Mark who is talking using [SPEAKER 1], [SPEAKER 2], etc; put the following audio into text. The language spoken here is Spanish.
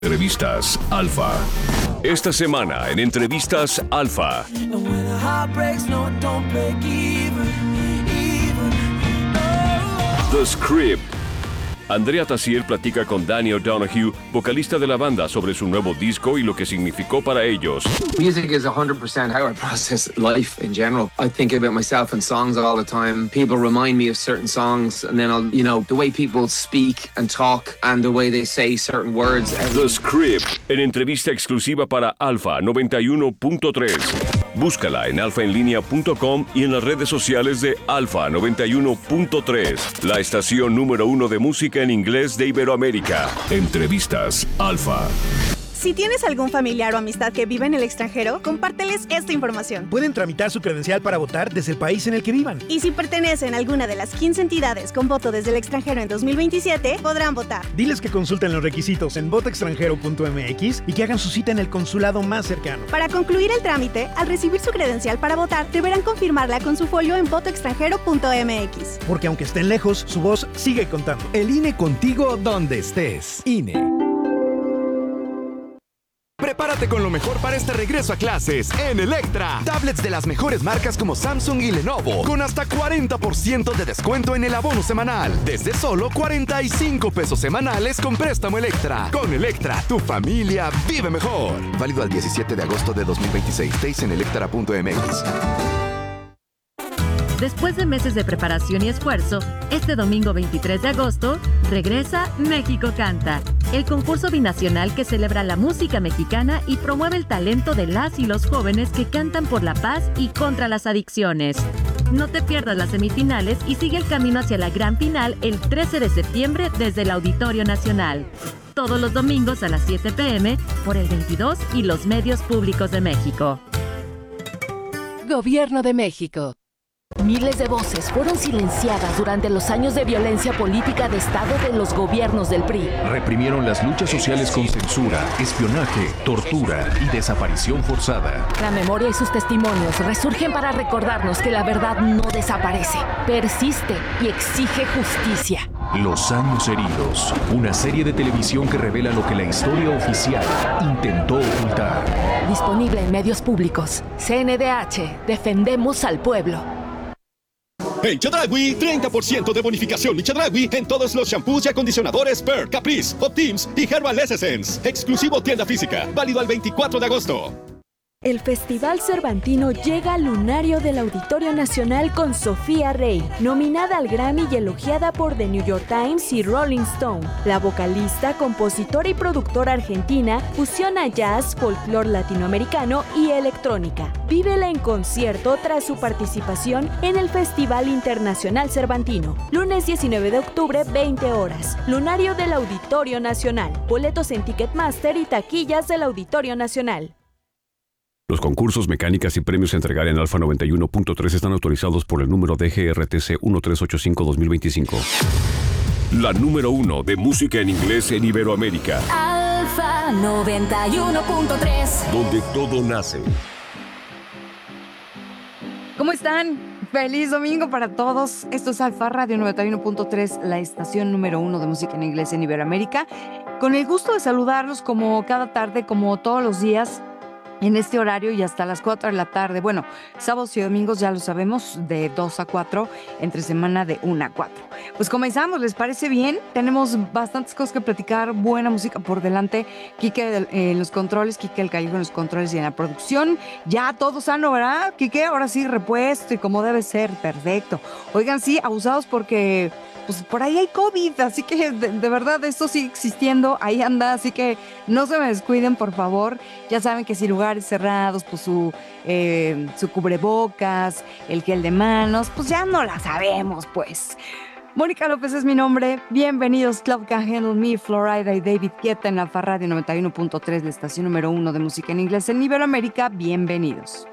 [SPEAKER 1] Entrevistas Alfa. Esta semana en Entrevistas Alfa. The Script. Andrea Tassier platica con Danny O'Donoghue, vocalista de la banda, sobre su nuevo disco y lo que significó para ellos.
[SPEAKER 2] Music is 100% how I process life in general. I think about myself in songs all the time. People remind me of certain songs, and then the way people speak and talk and the way they say certain words.
[SPEAKER 1] The Script, en entrevista exclusiva para Alfa 91.3. Búscala en alfaenlinea.com y en las redes sociales de Alfa 91.3, la estación número 1 de música en inglés de Iberoamérica. Entrevistas Alfa.
[SPEAKER 3] Si tienes algún familiar o amistad que vive en el extranjero, compárteles esta información.
[SPEAKER 4] Pueden tramitar su credencial para votar desde el país en el que vivan.
[SPEAKER 3] Y si pertenecen a alguna de las 15 entidades con voto desde el extranjero en 2027, podrán votar.
[SPEAKER 4] Diles que consulten los requisitos en votoextranjero.mx y que hagan su cita en el consulado más cercano.
[SPEAKER 3] Para concluir el trámite, al recibir su credencial para votar, deberán confirmarla con su folio en votoextranjero.mx.
[SPEAKER 4] Porque aunque estén lejos, su voz sigue contando.
[SPEAKER 5] El INE contigo donde estés. INE. Prepárate con lo mejor para este regreso a clases en Electra. Tablets de las mejores marcas como Samsung y Lenovo con hasta 40% de descuento en el abono semanal. Desde solo 45 pesos semanales con préstamo Electra. Con Electra, tu familia vive mejor. Válido al 17 de agosto de 2026. Days en electra.mx.
[SPEAKER 6] Después de meses de preparación y esfuerzo, este domingo 23 de agosto, regresa México Canta, el concurso binacional que celebra la música mexicana y promueve el talento de las y los jóvenes que cantan por la paz y contra las adicciones. No te pierdas las semifinales y sigue el camino hacia la gran final el 13 de septiembre desde el Auditorio Nacional. Todos los domingos a las 7 p.m. por el 22 y los medios públicos de México.
[SPEAKER 7] Gobierno de México. Miles de voces fueron silenciadas durante los años de violencia política de Estado de los gobiernos del PRI.
[SPEAKER 1] Reprimieron las luchas sociales con censura, espionaje, tortura y desaparición forzada.
[SPEAKER 7] La memoria y sus testimonios resurgen para recordarnos que la verdad no desaparece, persiste y exige justicia.
[SPEAKER 1] Los años heridos, una serie de televisión que revela lo que la historia oficial intentó ocultar.
[SPEAKER 7] Disponible en medios públicos. CNDH, defendemos al pueblo.
[SPEAKER 8] En Chedraui, 30% de bonificación en Chedraui en todos los shampoos y acondicionadores Per, Caprice, Optims y Herbal Essence. Exclusivo tienda física, válido al 24 de agosto.
[SPEAKER 9] El Festival Cervantino llega al lunario del Auditorio Nacional con Sofía Rey, nominada al Grammy y elogiada por The New York Times y Rolling Stone. La vocalista, compositora y productora argentina fusiona jazz, folclore latinoamericano y electrónica. Vívela en concierto tras su participación en el Festival Internacional Cervantino. Lunes 19 de octubre, 20 horas. Lunario del Auditorio Nacional. Boletos en Ticketmaster y taquillas del Auditorio Nacional.
[SPEAKER 1] Los concursos, mecánicas y premios a entregar en Alfa 91.3 están autorizados por el número DGRTC 1385-2025. La número 1 de música en inglés en Iberoamérica.
[SPEAKER 10] Alfa 91.3.
[SPEAKER 1] Donde todo nace.
[SPEAKER 11] ¿Cómo están? Feliz domingo para todos. Esto es Alfa Radio 91.3, la estación número 1 de música en inglés en Iberoamérica. Con el gusto de saludarlos como cada tarde, como todos los días, en este horario y hasta las 4 de la tarde. Bueno, sábados y domingos ya lo sabemos, de 2 a 4, entre semana de 1 a 4. Pues comenzamos, ¿les parece bien? Tenemos bastantes cosas que platicar, buena música por delante. Quique en los controles, Quique el Callejo en los controles y en la producción. Ya todo sano, ¿verdad, Quique? Ahora sí, repuesto y como debe ser, perfecto. Oigan, sí, abusados porque pues por ahí hay COVID, así que de verdad esto sigue existiendo, ahí anda, así que no se me descuiden, por favor. Ya saben que si lugares cerrados, pues su cubrebocas, el gel de manos, pues ya no la sabemos, pues. Mónica López es mi nombre, bienvenidos. Club Can Handle Me, Florida y David Guetta en Alfa Radio 91.3, la estación número 1 de música en inglés en Iberoamérica, bienvenidos.